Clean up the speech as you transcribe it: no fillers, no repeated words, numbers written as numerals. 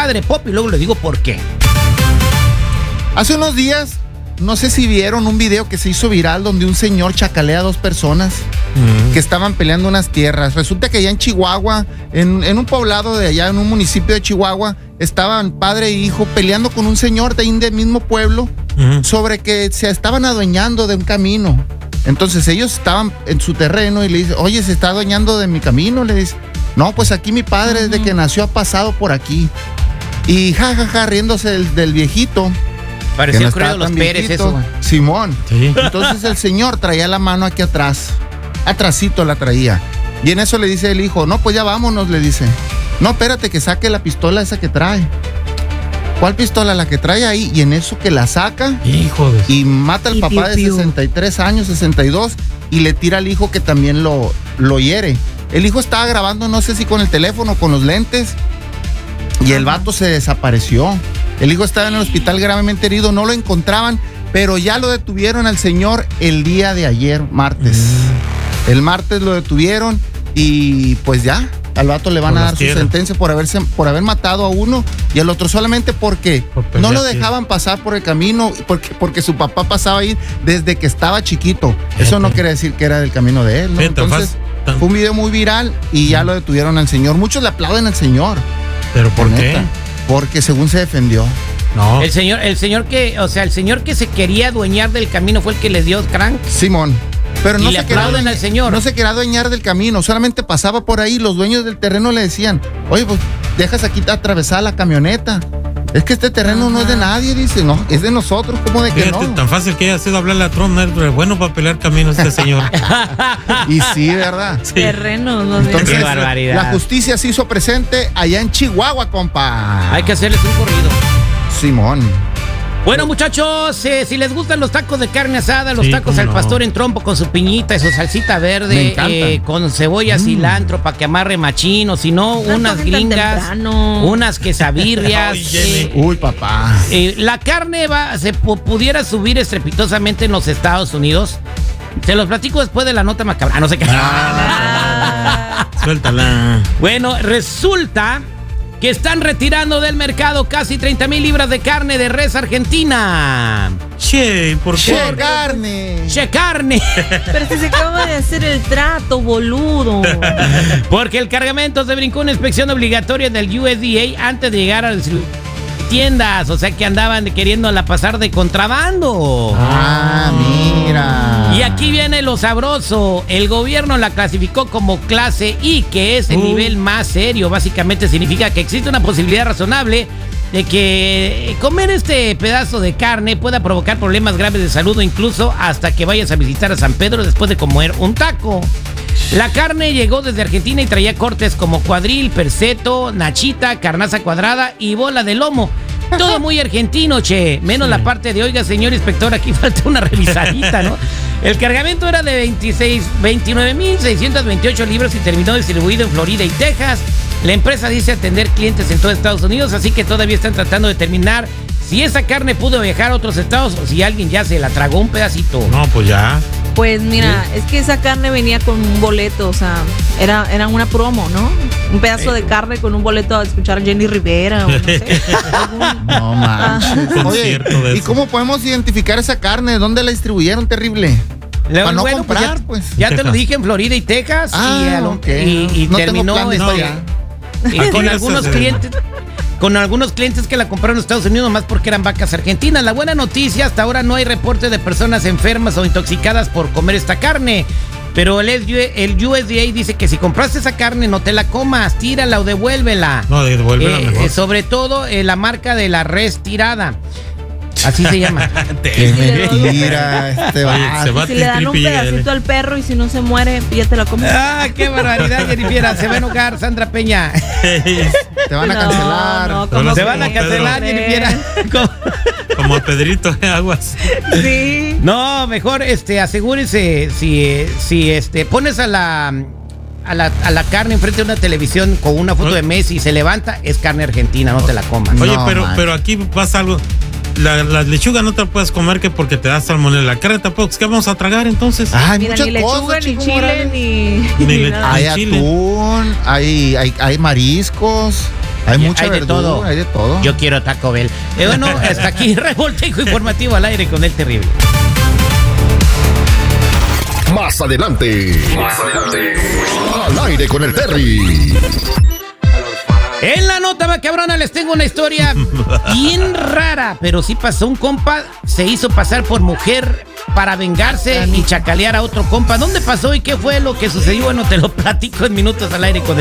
Padre Pop y luego le digo por qué. Hace unos días, no sé si vieron un video que se hizo viral donde un señor chacalea a dos personas que estaban peleando unas tierras. Resulta que allá en Chihuahua, en un poblado de allá, en un municipio de Chihuahua, estaban padre e hijo peleando con un señor de ahí del mismo pueblo sobre que se estaban adueñando de un camino. Entonces ellos estaban en su terreno y le dicen, oye, se está adueñando de mi camino. Le dice, no, pues aquí mi padre desde que nació ha pasado por aquí. Y jajaja, riéndose del viejito. Parecía el Corrido de los Pérez eso. Simón. Sí. Entonces el señor traía la mano aquí atrás. Atrasito la traía. Y en eso le dice el hijo, no, pues ya vámonos, le dice. No, espérate que saque la pistola esa que trae. ¿Cuál pistola? La que trae ahí. Y en eso que la saca. Hijo de... Y mata al papá de 63 años, 62. Y le tira al hijo que también lo hiere. El hijo estaba grabando, no sé si con el teléfono, con los lentes. Y el vato se desapareció. El hijo estaba en el hospital gravemente herido, no lo encontraban, pero ya lo detuvieron al señor el día de ayer, martes. El martes lo detuvieron y pues ya, al vato le van a dar su sentencia por haber matado a uno y al otro solamente porque no lo dejaban pasar por el camino, porque su papá pasaba ahí desde que estaba chiquito. Eso no quiere decir que era del camino de él, ¿no? Entonces, fue un video muy viral y ya lo detuvieron al señor. Muchos le aplauden al señor. ¿Pero por qué? Porque según se defendió. No. El señor que se quería adueñar del camino fue el que le dio crank. Simón. Pero no le aplauden al señor. No se quería adueñar del camino, solamente pasaba por ahí. Los dueños del terreno le decían, oye, pues dejas aquí atravesar la camioneta. Es que este terreno no es de nadie, dice, no, es de nosotros, ¿cómo de que fíjate, no? Tan fácil que haya sido hablarle a Trump, no es bueno para pelear caminos este señor. Y sí, ¿verdad? Sí. Terrenos, no sé. Entonces, qué barbaridad. La justicia se hizo presente allá en Chihuahua, compa. Hay que hacerles un corrido. Simón. Bueno, muchachos, si les gustan los tacos de carne asada, los tacos al pastor en trompo con su piñita y su salsita verde, con cebolla, cilantro para que amarre machín, o si no, unas gringas, unas quesabirrias. Uy, papá. La carne pudiera subir estrepitosamente en los Estados Unidos. Se los platico después de la nota macabra. No sé qué. Suéltala. Bueno, resulta que están retirando del mercado casi 30,000 libras de carne de res argentina. Che, ¿por qué? Che carne. Che carne. Pero si se acaba de hacer el trato, boludo. Porque el cargamento se brincó una inspección obligatoria del USDA antes de llegar a las tiendas. O sea que andaban queriéndola pasar de contrabando. Ah, mira. Y aquí viene lo sabroso. El gobierno la clasificó como clase I, que es el nivel más serio. Básicamente significa que existe una posibilidad razonable de que comer este pedazo de carne pueda provocar problemas graves de salud o incluso hasta que vayas a visitar a San Pedro después de comer un taco. La carne llegó desde Argentina y traía cortes como cuadril, perceto, nachita, carnaza cuadrada y bola de lomo. Todo muy argentino, che. Menos la parte de, oiga, señor inspector, aquí falta una revisadita, ¿no? El cargamento era de 29,628 libras y terminó distribuido en Florida y Texas. La empresa dice atender clientes en todo Estados Unidos, así que todavía están tratando de determinar si esa carne pudo viajar a otros estados o si alguien ya se la tragó un pedacito. No, pues ya. Pues mira, es que esa carne venía con un boleto, o sea, era una promo, ¿no? Un pedazo de carne con un boleto a escuchar a Jenny Rivera o no sé. No manches. Oye, ¿y cómo podemos identificar esa carne? ¿Dónde la distribuyeron? Terrible. Para no comprar, pues. Ya te lo dije, en Florida y Texas. Y no terminó con algunos clientes. Con algunos clientes que la compraron en Estados Unidos nomás porque eran vacas argentinas. La buena noticia, hasta ahora no hay reporte de personas enfermas o intoxicadas por comer esta carne. Pero el USDA dice que si compraste esa carne no te la comas, tírala o devuélvela. No, devuélvela mejor. Sobre todo la marca de la res tirada. Así se llama. Mentira, se va si le dan un pedacito al perro y si no se muere, ya te lo comes. Ah, qué barbaridad, Jennifer. Se va a enojar Sandra Peña. Te van a cancelar. Se van a cancelar, Jennifer. Como a Pedrito de Aguas. Sí. No, mejor asegúrese si pones a la carne enfrente de una televisión con una foto de Messi y se levanta, es carne argentina, no te la comas. Oye, pero aquí pasa algo. La lechuga no te la puedes comer que porque te da salmonela. La carne tampoco. ¿Qué vamos a tragar entonces? Hay mira, muchas ni lechuga, cosas, ni chile, ni hay atún, hay mariscos, Hay mucha hay de verdura, todo. hay de todo. Yo quiero Taco Bell. Bueno, hasta aquí Revoltejo Informativo al aire con el terrible. Más adelante. Al aire con el Terry. En la nota macabrona les tengo una historia bien rara, pero sí pasó. Un compa se hizo pasar por mujer para vengarse y chacalear a otro compa. ¿Dónde pasó y qué fue lo que sucedió? Bueno, te lo platico en minutos al aire con